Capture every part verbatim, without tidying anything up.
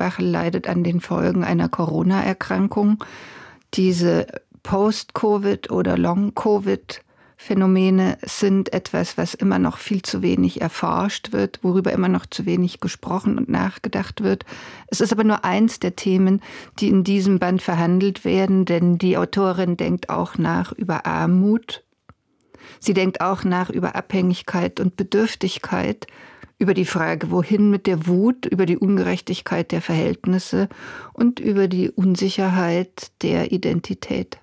Bachel leidet an den Folgen einer Corona-Erkrankung. Diese Post-Covid- oder Long-Covid-Phänomene sind etwas, was immer noch viel zu wenig erforscht wird, worüber immer noch zu wenig gesprochen und nachgedacht wird. Es ist aber nur eins der Themen, die in diesem Band verhandelt werden, denn die Autorin denkt auch nach über Armut. Sie denkt auch nach über Abhängigkeit und Bedürftigkeit, über die Frage, wohin mit der Wut, über die Ungerechtigkeit der Verhältnisse und über die Unsicherheit der Identität.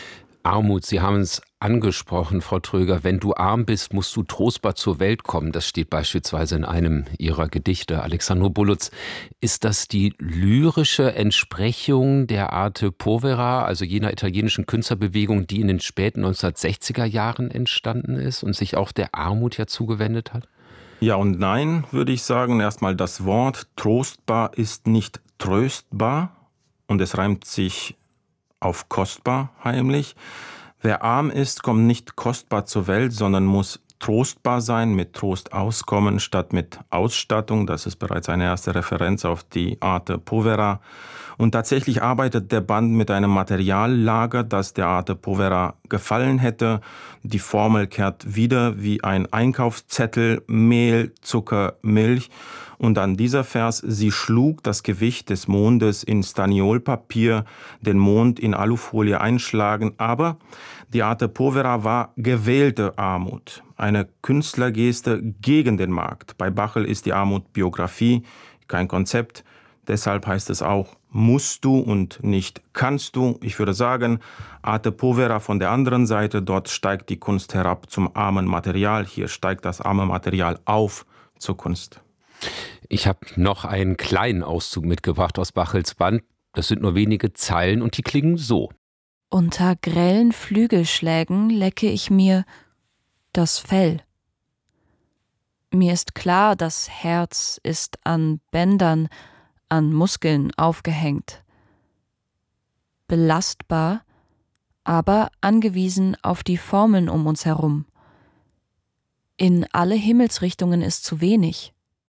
Armut, Sie haben es angesprochen, Frau Tröger. Wenn du arm bist, musst du trostbar zur Welt kommen. Das steht beispielsweise in einem Ihrer Gedichte. Alexandru-Bulutz, ist das die lyrische Entsprechung der Arte Povera, also jener italienischen Künstlerbewegung, die in den späten neunzehnhundertsechziger Jahren entstanden ist und sich auch der Armut ja zugewendet hat? Ja und nein, würde ich sagen. Erstmal, das Wort trostbar ist nicht tröstbar und es reimt sich auf kostbar heimlich. Wer arm ist, kommt nicht kostbar zur Welt, sondern muss trostbar sein, mit Trost auskommen, statt mit Ausstattung. Das ist bereits eine erste Referenz auf die Arte Povera. Und tatsächlich arbeitet der Band mit einem Materiallager, das der Arte Povera gefallen hätte. Die Formel kehrt wieder wie ein Einkaufszettel: Mehl, Zucker, Milch. Und dann dieser Vers: Sie schlug das Gewicht des Mondes in Staniolpapier, den Mond in Alufolie einschlagen. Aber die Arte Povera war gewählte Armut, eine Künstlergeste gegen den Markt. Bei Bachel ist die Armut Biografie, kein Konzept. Deshalb heißt es auch musst du und nicht kannst du. Ich würde sagen, Arte Povera von der anderen Seite, dort steigt die Kunst herab zum armen Material. Hier steigt das arme Material auf zur Kunst. Ich habe noch einen kleinen Auszug mitgebracht aus Bachels Band. Das sind nur wenige Zeilen und die klingen so. Unter grellen Flügelschlägen lecke ich mir das Fell. Mir ist klar, das Herz ist an Bändern, an Muskeln aufgehängt. Belastbar, aber angewiesen auf die Formeln um uns herum. In alle Himmelsrichtungen ist zu wenig.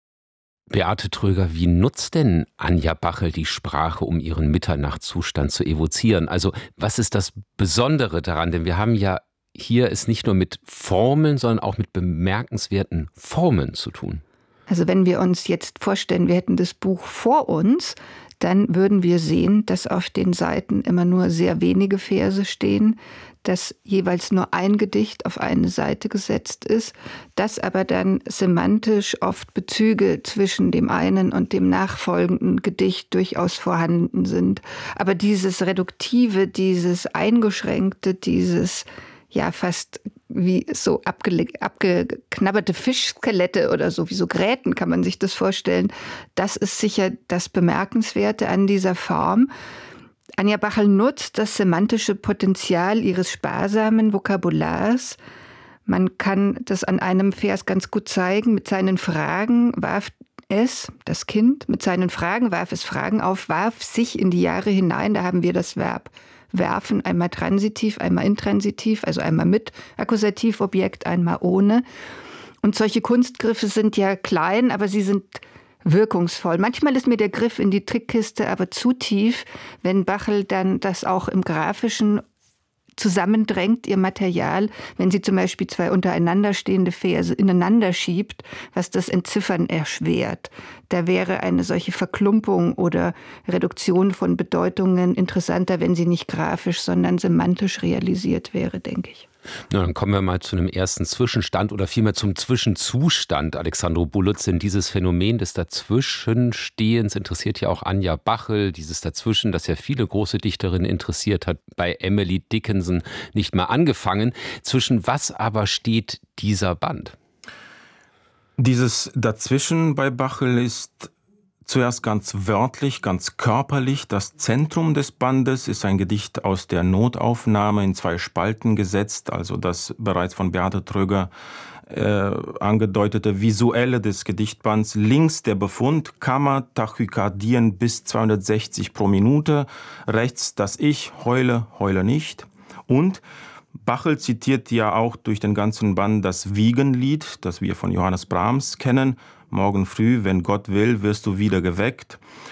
Beate Tröger, wie nutzt denn Anja Bachel die Sprache, um ihren Mitternachtszustand zu evozieren? Also was ist das Besondere daran? Denn wir haben ja hier es nicht nur mit Formeln, sondern auch mit bemerkenswerten Formen zu tun. Also wenn wir uns jetzt vorstellen, wir hätten das Buch vor uns, dann würden wir sehen, dass auf den Seiten immer nur sehr wenige Verse stehen, dass jeweils nur ein Gedicht auf eine Seite gesetzt ist, dass aber dann semantisch oft Bezüge zwischen dem einen und dem nachfolgenden Gedicht durchaus vorhanden sind. Aber dieses Reduktive, dieses Eingeschränkte, dieses ja fast wie so abge- abgeknabberte Fischskelette oder so, wie so Gräten kann man sich das vorstellen. Das ist sicher das Bemerkenswerte an dieser Form. Anja Bachel nutzt das semantische Potenzial ihres sparsamen Vokabulars. Man kann das an einem Vers ganz gut zeigen. Mit seinen Fragen warf es, das Kind, mit seinen Fragen warf es Fragen auf, warf sich in die Jahre hinein. Da haben wir das Verb werfen, einmal transitiv, einmal intransitiv, also einmal mit Akkusativobjekt, einmal ohne. Und solche Kunstgriffe sind ja klein, aber sie sind wirkungsvoll. Manchmal ist mir der Griff in die Trickkiste aber zu tief, wenn Bachel dann das auch im Grafischen zusammendrängt, ihr Material, wenn sie zum Beispiel zwei untereinander stehende Verse ineinander schiebt, was das Entziffern erschwert. Da wäre eine solche Verklumpung oder Reduktion von Bedeutungen interessanter, wenn sie nicht grafisch, sondern semantisch realisiert wäre, denke ich. Na, dann kommen wir mal zu einem ersten Zwischenstand oder vielmehr zum Zwischenzustand. Alexandru-Bulutz, denn dieses Phänomen des Dazwischenstehens interessiert ja auch Anja Bachel. Dieses Dazwischen, das ja viele große Dichterinnen interessiert hat, bei Emily Dickinson nicht mal angefangen. Zwischen was aber steht dieser Band? Dieses Dazwischen bei Bachel ist zuerst ganz wörtlich, ganz körperlich. Das Zentrum des Bandes ist ein Gedicht aus der Notaufnahme in zwei Spalten gesetzt, also das bereits von Beate Tröger äh, angedeutete Visuelle des Gedichtbands. Links der Befund, Kammer, Tachykardien bis zweihundertsechzig pro Minute. Rechts das Ich, heule, heule nicht. Und Bachel zitiert ja auch durch den ganzen Band das Wiegenlied, das wir von Johannes Brahms kennen. Morgen früh, wenn Gott will, wirst du wieder geweckt.